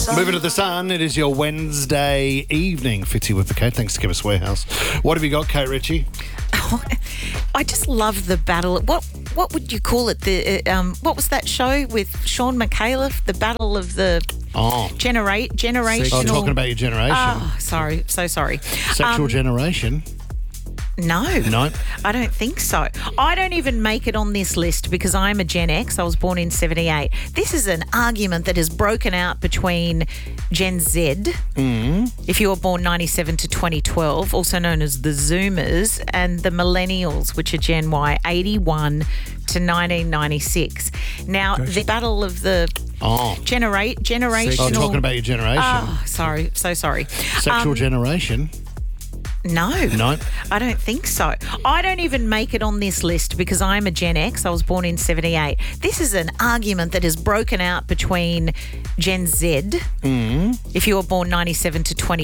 Moving to the sun, it is your Wednesday evening. Fitzy with the Kate. Thanks to Chemist Warehouse. What have you got, Kate Ritchie? I just love the battle. What would you call it? What was that show with Sean McAuliffe? The battle of the generational. Oh, talking about your generation. Oh, sorry, so sorry. Sexual generation. No, I don't think so. I don't even make it on this list because I'm a Gen X. I was born in 78. This is an argument that has broken out between Gen Z, if you were born 97 to 2012, also known as the Zoomers, and the Millennials, which are Gen Y, 81 to 1996. Now, the battle of the generational. Oh, talking about your generation. Oh, sorry, so sorry. Sexual generation. No, I don't think so. I don't even make it on this list because I'm a Gen X. I was born in 78. This is an argument that has broken out between Gen Z, if you were born 97 to 20.